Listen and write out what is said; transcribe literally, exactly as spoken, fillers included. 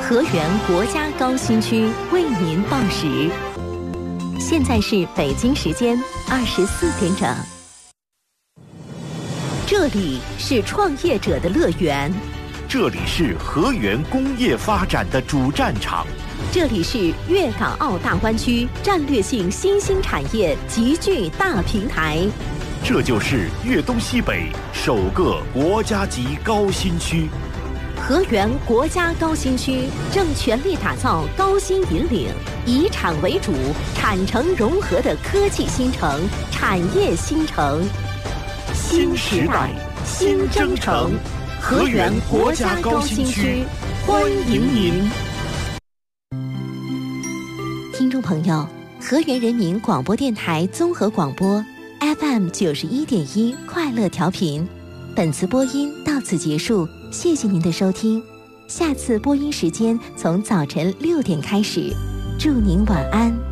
河源国家高新区为您报时。现在是北京时间二十四点整。这里是创业者的乐园， 这里是河源工业发展的主战场， 这里是粤港澳大湾区战略性新兴产业集聚大平台， 这就是粤东西北首个国家级高新区。 河源国家高新区正全力打造高新引领、以产为主、产城融合的科技新城、产业新城。新时代，新征程，河源国家高新区，欢迎您！听众朋友，河源人民广播电台综合广播 F M 九十一点一快乐调频，本次播音到此结束，谢谢您的收听。下次播音时间从早晨六点开始，祝您晚安。